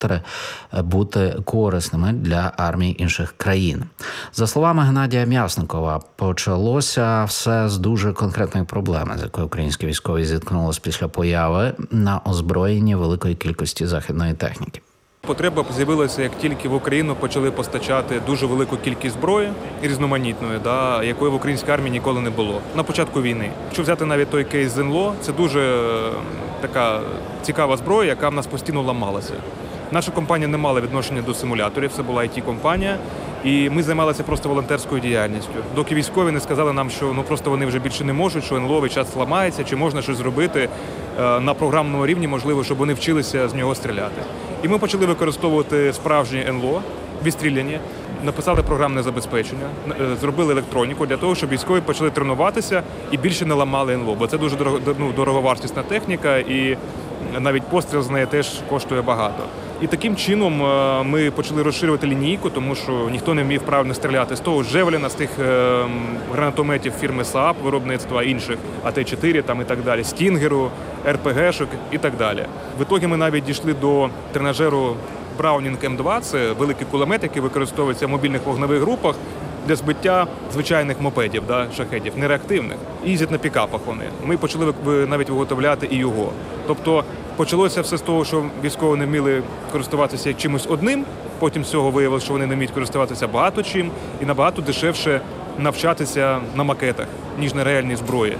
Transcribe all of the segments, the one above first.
бути корисними для армій інших країн. За словами Геннадія М'ясникова, почалося все з дуже конкретної проблеми, з якою українські військові зіткнулися після появи на озброєнні великої кількості західної техніки. Потреба з'явилася, як тільки в Україну почали постачати дуже велику кількість зброї різноманітної, якої в українській армії ніколи не було на початку війни. Якщо взяти навіть той кейс ЗНЛО, це дуже така цікава зброя, яка в нас постійно ламалася. Наша компанія не мала відношення до симуляторів, це була IT-компанія, і ми займалися просто волонтерською діяльністю. Доки військові не сказали нам, що просто вони вже більше не можуть, що НЛО весь час ламається, чи можна щось зробити на програмному рівні, можливо, щоб вони вчилися з нього стріляти. І ми почали використовувати справжні НЛО, відстріляні, написали програмне забезпечення, зробили електроніку для того, щоб військові почали тренуватися і більше не ламали НЛО, бо це дуже дороговартісна техніка, і навіть постріл з неї теж коштує багато. І таким чином ми почали розширювати лінійку, тому що ніхто не вмів правильно стріляти з того Джевеліна, з тих гранатометів фірми СААП, виробництва інших, АТ-4 там і так далі, Стінгеру, РПГ-шок і так далі. В ітогі ми навіть дійшли до тренажеру Браунінг М2, це великий кулемет, який використовується в мобільних вогневих групах для збиття звичайних мопедів, шахедів, нереактивних. Їздять на пікапах вони. Ми почали навіть виготовляти і його. Тобто почалося все з того, що військові не вміли користуватися чимось одним, потім з цього виявилося, що вони не вміють користуватися багато чим, і набагато дешевше навчатися на макетах, ніж на реальній зброї.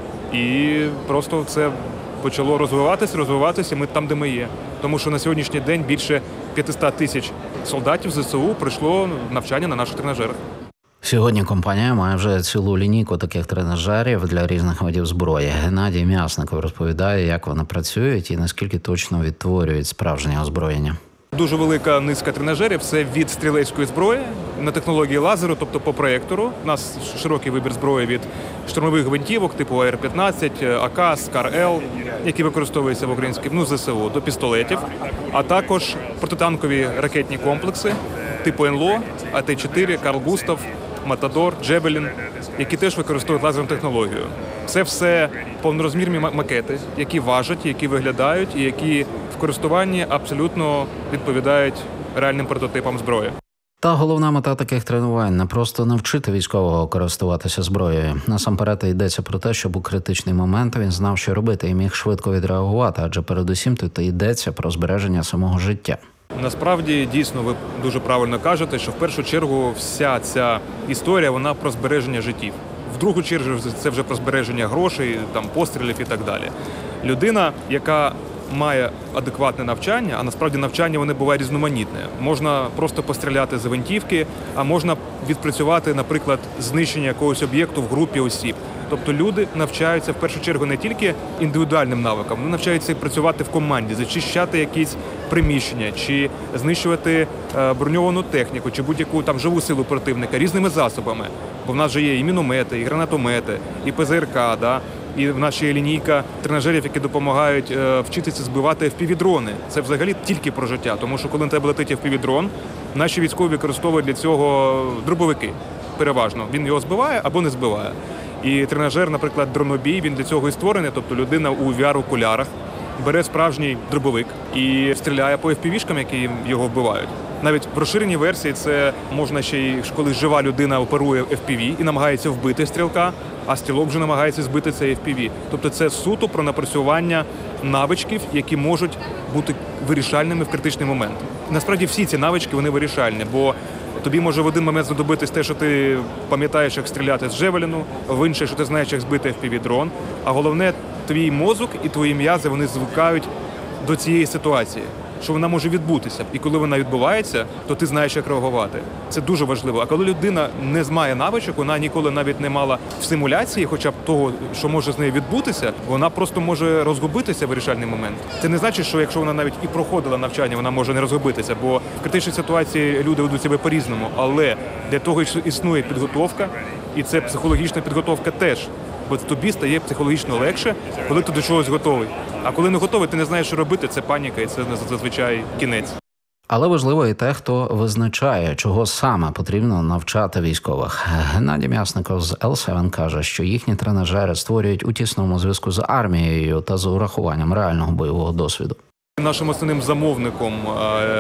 І просто це почало розвиватися, ми там, де ми є. Тому що на сьогоднішній день більше 500 тисяч солдатів ЗСУ пройшло навчання на наших тренажерах. Сьогодні компанія має вже цілу лінійку таких тренажерів для різних видів зброї. Геннадій М'ясников розповідає, як вони працюють і наскільки точно відтворюють справжнє озброєння. Дуже велика низка тренажерів – це від стрілецької зброї на технології лазеру, тобто по проєктору. У нас широкий вибір зброї від штурмових гвинтівок типу АР-15, АК, СКАР-Л, які використовуються в українській ЗСУ, до пістолетів, а також протитанкові ракетні комплекси типу НЛО, АТ-4, Карл Густав, Матадор, Джебелін, які теж використовують лазерну технологію. Це все повнорозмірні макети, які важать, які виглядають і які в користуванні абсолютно відповідають реальним прототипам зброї. Та головна мета таких тренувань – не просто навчити військового користуватися зброєю. Насамперед йдеться про те, щоб у критичний момент він знав, що робити і міг швидко відреагувати, адже передусім тут йдеться про збереження самого життя. Насправді, дійсно, ви дуже правильно кажете, що в першу чергу вся ця історія, вона про збереження життів. В другу чергу це вже про збереження грошей, там, пострілів і так далі. Людина, яка має адекватне навчання, а насправді навчання вони бувають різноманітне. Можна просто постріляти з гвинтівки, а можна відпрацювати, наприклад, знищення якогось об'єкту в групі осіб. Тобто люди навчаються в першу чергу не тільки індивідуальним навикам, вони навчаються працювати в команді, зачищати якісь приміщення, чи знищувати броньовану техніку, чи будь-яку там живу силу противника різними засобами. Бо в нас же є і міномети, і гранатомети, і ПЗРК, і в нас ще є лінійка тренажерів, які допомагають вчитися збивати FPV-дрони. Це взагалі тільки про життя, тому що коли на тебе летить FPV-дрон, наші військові використовують для цього дробовики. Переважно. Він його збиває або не збиває. І тренажер, наприклад, дронобій, він для цього і створений, тобто людина у VR-окулярах бере справжній дробовик і стріляє по FPV-шкам, які його вбивають. Навіть в розширеній версії це можна ще й, коли жива людина оперує FPV і намагається вбити стрілка, а стрілок вже намагається збити цей FPV. Тобто це суто про напрацювання навичків, які можуть бути вирішальними в критичний момент. Насправді всі ці навички, вони вирішальні, бо тобі може в один момент знадобитись те, що ти пам'ятаєш, як стріляти з Джевеліну, в інший, що ти знаєш, як збити FPV-дрон, а головне, твій мозок і твої м'язи, вони звикають до цієї ситуації, що вона може відбутися. І коли вона відбувається, то ти знаєш, як реагувати. Це дуже важливо. А коли людина не має навичок, вона ніколи навіть не мала в симуляції, хоча б того, що може з нею відбутися, вона просто може розгубитися в вирішальний момент. Це не значить, що якщо вона навіть і проходила навчання, вона може не розгубитися, бо в критичній ситуації люди ведуть себе по-різному. Але для того існує підготовка, і це психологічна підготовка теж. Бо тобі стає психологічно легше, коли ти до чогось готовий. А коли не готовий, ти не знаєш, що робити, це паніка, і це зазвичай кінець. Але важливо і те, хто визначає, чого саме потрібно навчати військових. Геннадій М'ясников з L7 каже, що їхні тренажери створюють у тісному зв'язку з армією та з урахуванням реального бойового досвіду. Нашим основним замовником